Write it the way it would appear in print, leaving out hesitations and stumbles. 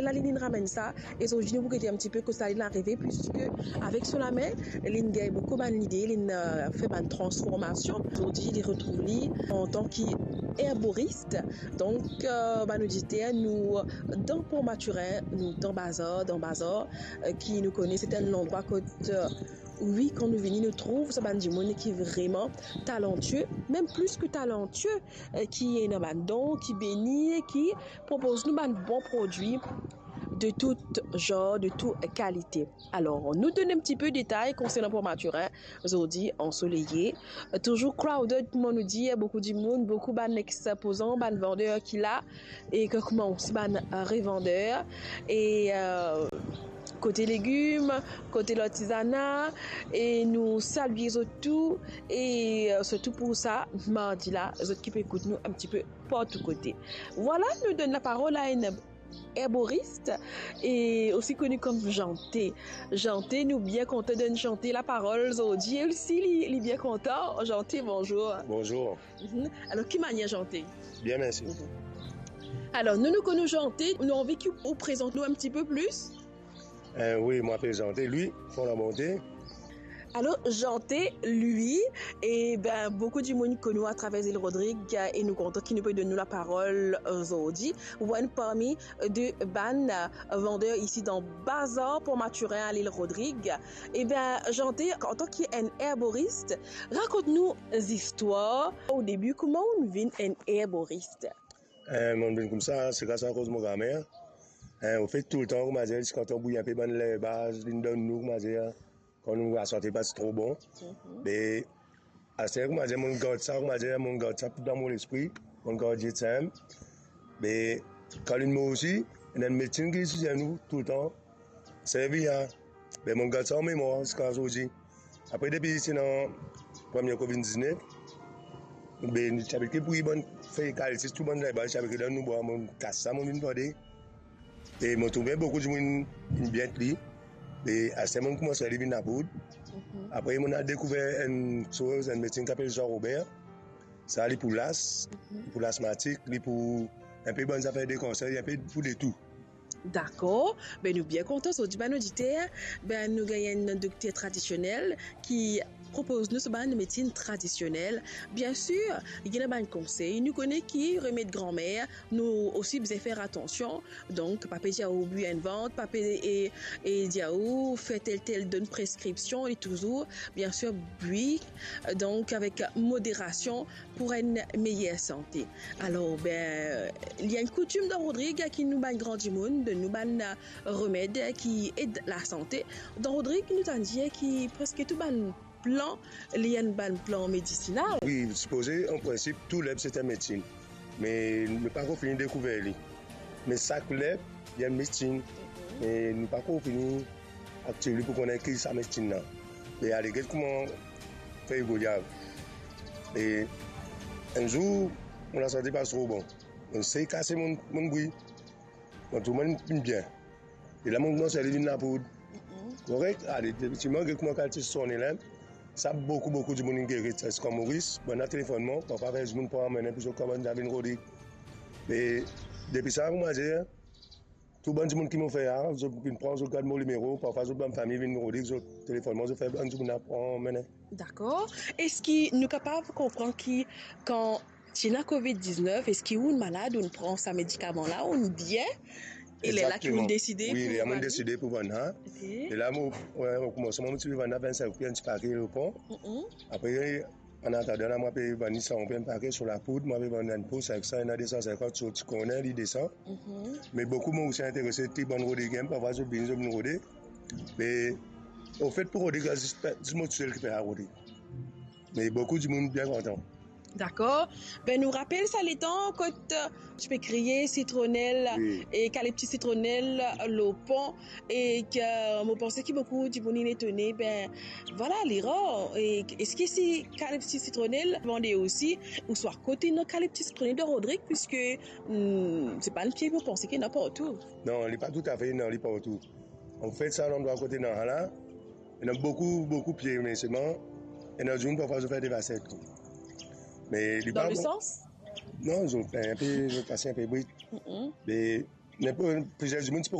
la ligne ramène ça. Et aujourd'hui, nous vous un petit peu que ça allait arriver, puisque avec cela main, ligne gagne beaucoup d'idées, ligne fait une transformation. Aujourd'hui, il retrouve lui en tant qu'herboriste. Donc, nous dit nous dans Pont-Maturin, nous dans Bazar, qui nous connaît, c'est un endroit que oui, quand nous venons, nous trouvons ce bandit qui est vraiment talentueux, même plus que talentueux, qui est dans bandon, qui bénit, qui propose nous un bon produit de tout genre, de toute qualité. Alors, nous donne un petit peu de détails concernant Pont-Maturin, aujourd'hui ensoleillé, toujours crowded, comme on nous dit, beaucoup de monde, beaucoup d'exposants, de vendeurs qui là, et que comment aussi revendeurs, et côté légumes, côté l'artisanat, et nous saluons tout, et surtout pour ça, mardi là, les autres qui peuvent écouter nous un petit peu partout côté. Voilà, nous donne la parole à une herboriste et aussi connu comme Janté. Janté, nous bien content de chanter la parole aujourd'hui. Aussi, il est bien content. Janté, bonjour. Bonjour. Alors, qui manière Janté? Bien, merci. Alors, nous connaissons Janté. Nous avons envie qu'il vous présente nous un petit peu plus. Oui, moi présenté, lui, font la montée. Alors, Janté, lui, et beaucoup de monde connaît à travers Il Rodrigue et nous comptons qui nous peut donner la parole aujourd'hui. One parmi de vendeurs ici dans Bazar Pont-Maturin à l'île Rodrigue. Et Janté, en tant qu'un herboriste, raconte-nous des histoires. Au début, comment on devient un herboriste? On vient comme ça, c'est grâce à cause de mon grand-mère. On fait tout le temps, comme je dis, quand on bouille un peu dans les bases, on donne nous, comme je dis. Quand nous la santé pas c'est trop bon. Mais à ce moment là mon garde ça dans mon esprit, mon garde ça. Mais quand il m'a aussi, il y a une médecine qui est nous tout le temps. C'est bien. Mais mon garde ça en mémoire, c'est quand aujourd'hui. Après depuis c'est dans premier Covid-19. Mais nous savons que pour y bon faire qualité tout bon là, je savais que dans nous boire mon casse ça mon vinn parler. Et me trouvé beaucoup de monde bien pris. Et à ce moment, je commence à arriver dans la poudre. Après, on a découvert une chose, un médecin qui s'appelle Jean-Robert. Ça allait pour pour l'asthmatique, pour un peu bonnes affaires de conseils, un peu pour de tout. D'accord. Nous bien contents. Aujourd'hui, nous disons, nous gagnons un docteur traditionnel qui propose nous ce ban de médecine traditionnelle. Bien sûr, il y a un conseil. Nous connaissons qui remède grand-mère. Nous aussi besoin faire attention. Donc, papa diaou bu une vente, papa et diaou fait tel donne prescription et toujours bien sûr bu donc avec modération pour une meilleure santé. Alors il y a une coutume dans Rodrigue qui nous ban grand du monde de nous ban remède qui aide la santé. Dans Rodrigue nous t'en dit qui presque tout ban plan, il y a un plan médicinal. Oui, supposé, en principe, tout l'herbe c'est une médecine. Mais nous n'avons pas encore fini de découvrir. Mais chaque l'herbe, il y a une médecine. Mais nous n'avons pas encore fini d'activer pour connaître qui est sa médecine. Mais allez, comment faire évoluer. Et un jour, on a senti pas trop bon. On s'est cassé mon bruit. On tout le monde bien. Et là, mon nom, c'est Lévin la poudre. Correct? Allez, effectivement, comment qualité sonne là. Ça beaucoup de monde qui est comme Maurice, on a téléphonement, parfois les gens pour amener pour comment David Rodrigue. Mais depuis ça, moi dire tout bon monde qui me fait je prends je garde mon numéro, parfois je prends famille David Rodrigue, je téléphonement, je fais un jour pour mener. D'accord. Est-ce que nous capables de comprendre qui quand tu as Covid-19, est-ce qu'il y a une malade on prend sa médicament là, on bien et les là qui ont décidé. Oui, ils ont décidé pour vendre. Et là, on commence à vendre 25 pieds un paquet au pont. Après, en attendant, moi, je vais vendre 100 pieds un paquet sur la poudre. Moi, je vais vendre un pot 500, il y en a 250 sur tu connais, il descend. Mais beaucoup m'ont aussi intéressé, tu bonnes rodées, parfois je viens de rodées. Mais au fait, pour rodées, je me suis qui fait à rodées. Mais beaucoup de monde bien content. D'accord. Nous rappelle ça les temps quand tu peux crier citronnelle et eucalyptus citronnelle le pont et que moi pensais que beaucoup du monde est étonné voilà les rares et est-ce que c'est eucalyptus citronnelle vendez aussi ou soit côté non eucalyptus citronnelle de Rodrigue puisque c'est pas le pied vous pensez qu'il n'y en a pas autour. Non, il n'est pas tout à fait non, il n'est pas autour. En fait ça on doit côté dans là. Il y a beaucoup de pieds mais seulement et dans une parfois je fais des vasettes. Mais dans le sens? Non, je passe un peu bruit. Mais plusieurs du monde